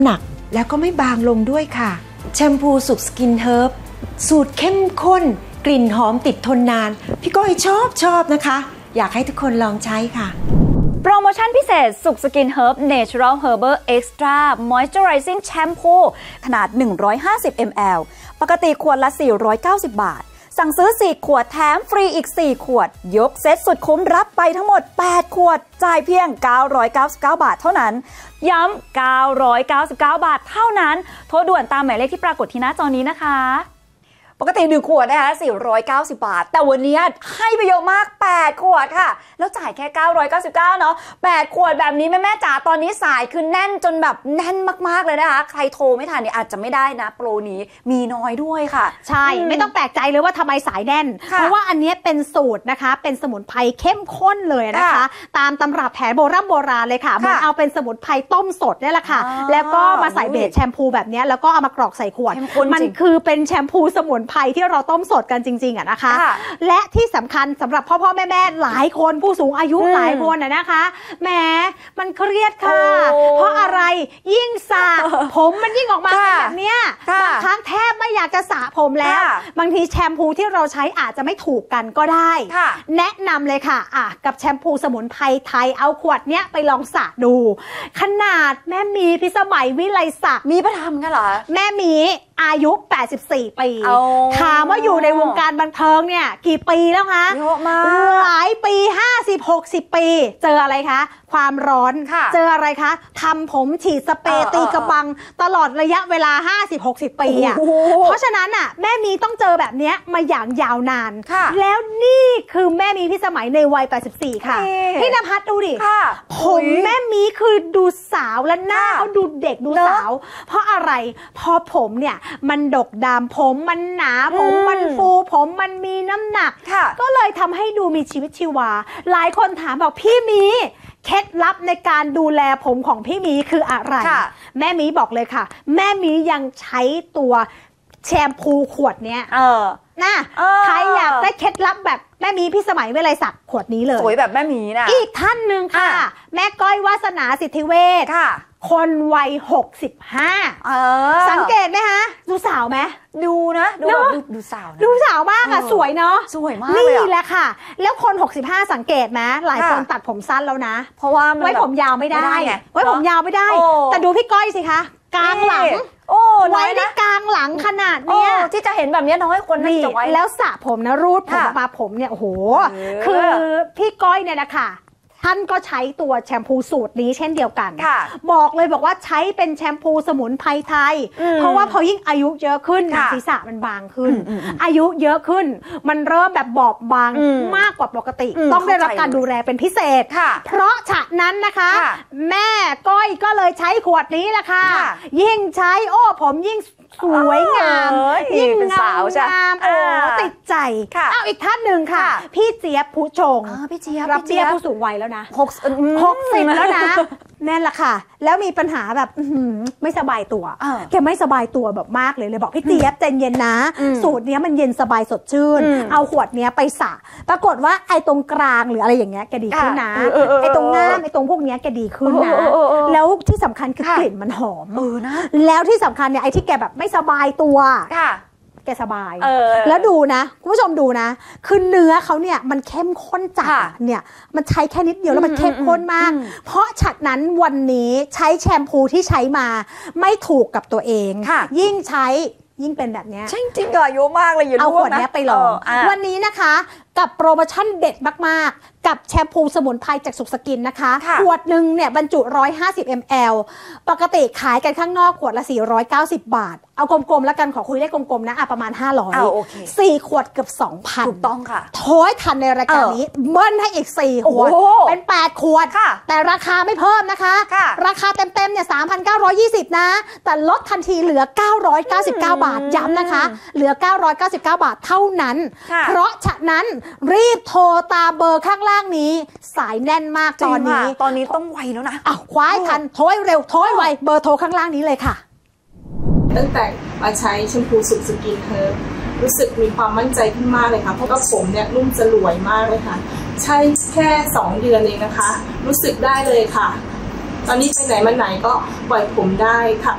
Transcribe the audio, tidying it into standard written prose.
หนักแล้วก็ไม่บางลงด้วยค่ะแชมพูสุกสกินเฮิร์บสูตรเข้มข้นกลิ่นหอมติดทนนานพี่ก้อยชอบนะคะอยากให้ทุกคนลองใช้ค่ะโปรโมชั่นพิเศษสุกสกินเฮิร์บ Natural Herbal Extra Moisturizing Shampoo ขนาด150 ml ปกติขวดละ490 บาทสั่งซื้อ4ขวดแถมฟรีอีก4ขวดยกเซตสุดคุ้มรับไปทั้งหมด8ขวดจ่ายเพียง999 บาทเท่านั้นย้ำ999 บาทเท่านั้นโทรด่วนตามหมายเลขที่ปรากฏที่หน้าจอนี้นะคะปกติ1ขวดนะคะ490 บาทแต่วันนี้ให้ไปเยอะมาก8ขวดค่ะแล้วจ่ายแค่999เนาะ8ขวดแบบนี้แม่จ๋าตอนนี้สายคือแน่นจนแบบแน่นมากๆเลยนะคะใครโทรไม่ทันเนี่ยอาจจะไม่ได้นะโปรนี้มีน้อยด้วยค่ะใช่ไม่ต้องแปลกใจเลยว่าทำไมสายแน่นเพราะว่าอันนี้เป็นสูตรนะคะเป็นสมุนไพรเข้มข้นเลยนะคะตามตำรับแผนโบราณเลยค่ะเหมือนเอาเป็นสมุนไพรต้มสดนี่แหละค่ะแล้วก็มาใส่เบสแชมพูแบบนี้แล้วก็เอามากรอกใส่ขวดมันคือเป็นแชมพูสมุนไพรที่เราต้มสดกันจริงๆอะนะคะและที่สำคัญสำหรับพ่อแม่หลายคนผู้สูงอายุหลายคนนะคะแหมมันเครียดค่ะเพราะอะไรยิ่งสระผมมันยิ่งออกมาแบบเนี้ยบางครั้งแทบไม่อยากจะสระผมแล้วบางทีแชมพูที่เราใช้อาจจะไม่ถูกกันก็ได้แนะนำเลยค่ะกับแชมพูสมุนไพรไทยเอาขวดเนี้ยไปลองสระดูขนาดแม่มีพิสมัยวิไลศักดิ์มีประทำกันเหรอแม่มีอายุ84 ปีถามว่าอยู่ในวงการบันเทิงเนี่ยกี่ปีแล้วคะเยอะมากหลายปี50-60 ปีเจออะไรคะความร้อนเจออะไรคะทำผมฉีดสเปรย์ตีกระบังตลอดระยะเวลา50-60 ปีอ่ะเพราะฉะนั้นอ่ะแม่มีต้องเจอแบบนี้มาอย่างยาวนานแล้วนี่คือแม่มีพิสมัยในวัย84ค่ะพี่ณภัทรดูดิผมแม่มีคือดูสาวและหน้าเขาดูเด็กดูสาวเพราะอะไรพอผมเนี่ยมันดกดำผมมันหนาผมมันฟูผมมันมีน้ำหนักก็เลยทำให้ดูมีชีวิตชีวาหลายคนถามบอกพี่มีเคล็ดลับในการดูแลผมของพี่มีคืออะไรแม่มีบอกเลยค่ะแม่มียังใช้ตัวแชมพูขวดเนี้ยนะใครอยากได้เคล็ดลับแบบแม่มีพิสมัยวิไลศักดิ์ขวดนี้เลยสวยแบบแม่มีนะอีกท่านหนึ่งค่ะแม่ก้อยวาสนาสิทธิเวชคนวัย65สังเกตไหมคะดูสาวไหมดูนะดูสาวนะดูสาวมากอะสวยเนาะสวยมากนี่แหละค่ะแล้วคน65สังเกตไหมหลายคนตัดผมสั้นแล้วนะเพราะว่าไว้ผมยาวไม่ได้ไว้ผมยาวไม่ได้แต่ดูพี่ก้อยสิคะกลางหลังไว้ในกลางหลังขนาดเนี้ยที่จะเห็นแบบนี้น้อยคนน่าจะไว้แล้วสระผมนะรูดผมมาผมเนี่ยโอ้โหคือพี่ก้อยเนี่ยนะคะท่านก็ใช้ตัวแชมพูสูตรนี้เช่นเดียวกันบอกเลยบอกว่าใช้เป็นแชมพูสมุนไพรไทยเพราะว่าพอยิ่งอายุเยอะขึ้นศีรษะมันบางขึ้นอายุเยอะขึ้นมันเริ่มแบบบอบบางมากกว่าปกติต้องได้รับการดูแลเป็นพิเศษเพราะฉะนั้นนะคะแม่ก้อยก็เลยใช้ขวดนี้แหละค่ะยิ่งใช้ผมยิ่งสวยงามยิ่งเงามติดใจเอาอีกท่านหนึ่งค่ะพี่เจี๊ยบผู้ชงพี่เจี๊ยบรับเบี้ยผู้สูงวัยแล้วนะ60แล้วนะนั่นแหละค่ะแล้วมีปัญหาแบบไม่สบายตัวแกไม่สบายตัวแบบมากเลยบอกพี่เจี๊ยบใจเย็นนะสูตรนี้มันเย็นสบายสดชื่นเอาขวดนี้ไปสระปรากฏว่าไอ้ตรงกลางหรืออะไรอย่างเงี้ยแกดีขึ้นนะไอ้ตรงง่ามไอ้ตรงพวกนี้แกดีขึ้นนะแล้วที่สำคัญคือกลิ่นมันหอมนะแล้วที่สำคัญเนี่ยไอ้ที่แกแบบไม่สบายตัวแกสบายแล้วดูนะคุณผู้ชมดูนะคือเนื้อเขาเนี่ยมันเข้มข้นจัดเนี่ยมันใช้แค่นิดเดียวแล้วมันเข้มข้นมากเพราะฉะนั้นวันนี้ใช้แชมพูที่ใช้มาไม่ถูกกับตัวเองยิ่งใช้ยิ่งเป็นแบบนี้จริงๆก็เยอะมากเลยเอาขวดนี้ไปลองวันนี้นะคะกับโปรโมชั่นเด็ดมากๆกับแชมพูสมุนไพรจากสุขสกินนะคะขวดหนึ่งเนี่ยบรรจุ150 ml ปกติขายกันข้างนอกขวดละ490 บาทเอากลมๆแล้วกันขอคุยเลขกลมๆนะประมาณ500 4ขวดเกือบ 2,000 ถูกต้องค่ะโทรทันในรายการนี้เบิ้ลให้อีก4ขวดเป็น8ขวดแต่ราคาไม่เพิ่มนะคะราคาเต็มๆเนี่ย 3,920 นะแต่ลดทันทีเหลือ999 บาทย้ำนะคะเหลือ999 บาทเท่านั้นเพราะฉะนั้นรีบโทรตามเบอร์ข้างล่างนี้สายแน่นมากตอนนี้ต้องไวแล้วนะคว้าทันโทรเร็วโทรไวเบอร์โทรข้างล่างนี้เลยค่ะตั้งแต่มาใช้แชมพูสุขสกินเฮิร์บรู้สึกมีความมั่นใจขึ้นมากเลยค่ะเพราะว่าผมเนี่ยนุ่มสลวยมากเลยค่ะใช้แค่2 เดือนเองนะคะรู้สึกได้เลยค่ะตอนนี้ไปไหนมาไหนก็ปล่อยผมได้ขับ